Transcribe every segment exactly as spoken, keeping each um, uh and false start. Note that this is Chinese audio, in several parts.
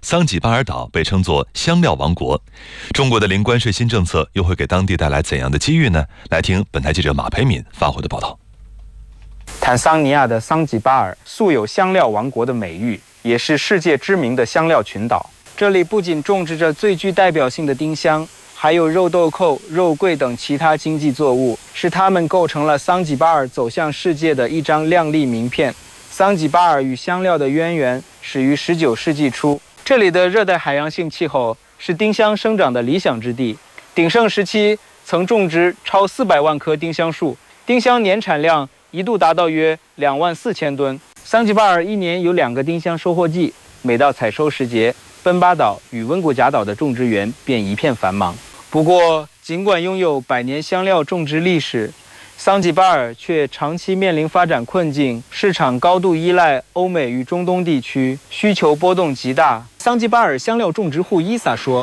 桑吉巴尔岛被称作香料王国。中国的零关税新政策又会给当地带来怎样的机遇呢？来听本台记者马培敏发回的报道。 坦桑尼亚的桑吉巴尔素有香料王国的美誉，也是世界知名的香料群岛。这里不仅种植着最具代表性的丁香，还有肉豆蔻、肉桂等其他经济作物，是它们构成了桑吉巴尔走向世界的一张亮丽名片。桑吉巴尔与香料的渊源始于十九世纪初，这里的热带海洋性气候是丁香生长的理想之地。鼎盛时期曾种植超四百万棵丁香树，丁香年产量一度达到约两万四千吨。桑吉巴尔一年有两个丁香收获季，每到采收时节，奔巴岛与温古贾岛的种植园便一片繁忙。不过，尽管拥有百年香料种植历史，桑吉巴尔却长期面临发展困境，市场高度依赖欧美与中东地区，需求波动极大。桑吉巴尔香料种植户伊萨说：“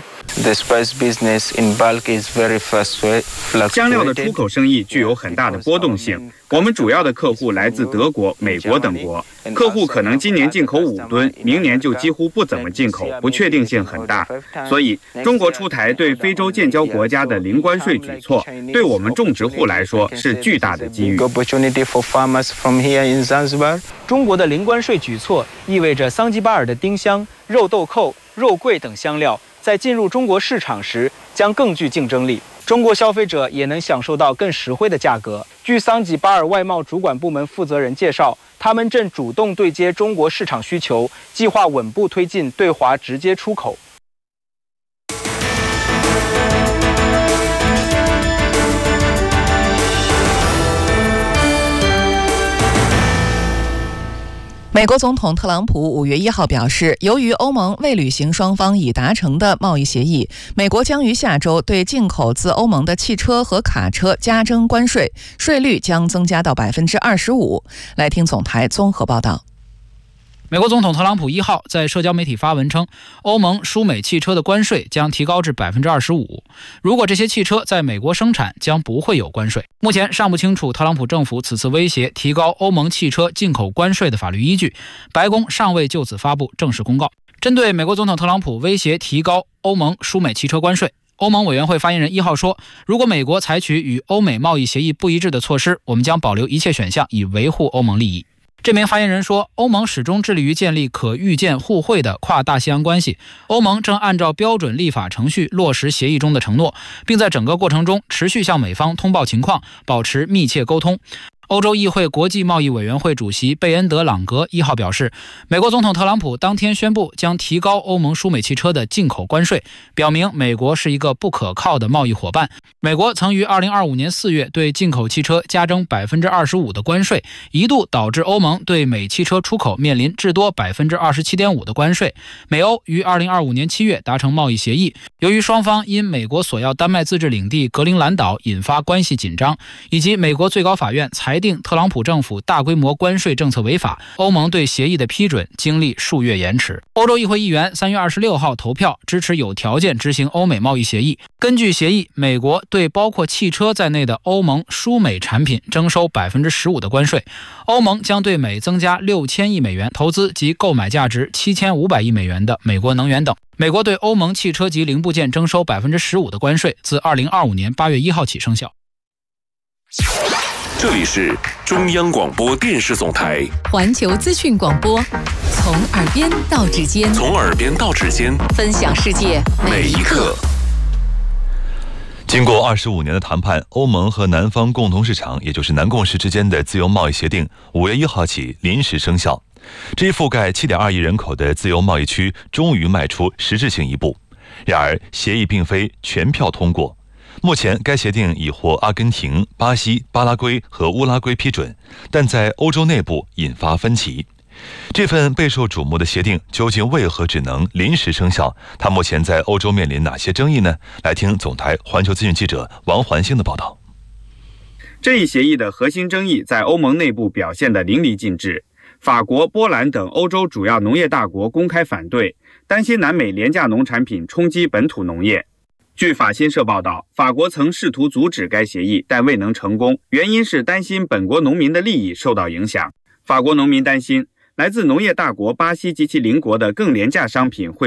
香料的出口生意具有很大的波动性。我们主要的客户来自德国、美国等国，客户可能今年进口五吨，明年就几乎不怎么进口，不确定性很大。所以，中国出台对非洲建交国家的零关税举措，对我们种植户来说是巨大的机遇。” 中国的零关税举措意味着桑吉巴尔的丁香、肉豆蔻、肉桂等香料在进入中国市场时将更具竞争力，中国消费者也能享受到更实惠的价格。据桑吉巴尔外贸主管部门负责人介绍，他们正主动对接中国市场需求，计划稳步推进对华直接出口。 美国总统特朗普五月一号表示，由于欧盟未履行双方已达成的贸易协议，美国将于下周对进口自欧盟的汽车和卡车加征关税，税率将增加到百分之二十五。来听总台综合报道。 美国总统特朗普一号在社交媒体发文称，欧盟输美汽车的关税将提高至 百分之二十五， 如果这些汽车在美国生产，将不会有关税。目前尚不清楚特朗普政府此次威胁提高欧盟汽车进口关税的法律依据，白宫尚未就此发布正式公告。针对美国总统特朗普威胁提高欧盟输美汽车关税，欧盟委员会发言人一号说，如果美国采取与欧美贸易协议不一致的措施，我们将保留一切选项以维护欧盟利益。这名发言人说，欧盟始终致力于建立可预见互惠的跨大西洋关系，欧盟正按照标准立法程序落实协议中的承诺，并在整个过程中持续向美方通报情况，保持密切沟通。欧洲议会国际贸易委员会主席贝恩德朗格一号表示，美国总统特朗普当天宣布将提高欧盟输美汽车的进口关税，表明美国是一个不可靠的贸易伙伴。美国曾于二零二五年四月对进口汽车加征 百分之二十五 的关税，一度导致欧盟对美汽车出口面临至多 百分之二十七点五 的关税。美欧于二零二五年七月达成贸易协议，由于双方因美国索要丹麦自治领地格陵兰岛引发关系紧张，以及美国最高法院裁定特朗普政府大规模关税政策违法，欧盟对协议的批准经历数月延迟。欧洲议会议员三月二十六号投票支持有条件执行欧美贸易协议。根据协议，美国对包括汽车在内的欧盟输美产品征收 百分之十五 的关税，欧盟将对美增加六千亿美元投资及购买价值七千五百亿美元的美国能源等。美国对欧盟汽车及零部件征收 百分之十五 的关税，自二零二五年八月一号起生效。 这里是中央广播电视总台环球资讯广播，从耳边到指尖， 从耳边到指尖， 分享世界每一刻。 经过二十五年的谈判，欧盟和南方共同市场，也就是南共识之间的自由贸易协定，五月一号起临时生效。这一覆盖 七点二亿人口的自由贸易区终于迈出实质性一步。然而，协议并非全票通过。目前，该协定已获阿根廷、巴西、巴拉圭和乌拉圭批准，但在欧洲内部引发分歧。这份备受瞩目的协定究竟为何只能临时生效？它目前在欧洲面临哪些争议呢？来听总台环球资讯记者王环星的报道。 这一协议的核心争议在欧盟内部表现得淋漓尽致。法国、波兰等欧洲主要农业大国公开反对，担心南美廉价农产品冲击本土农业。据法新社报道，法国曾试图阻止该协议，但未能成功，原因是担心本国农民的利益受到影响。法国农民担心，来自农业大国巴西及其邻国的更廉价商品会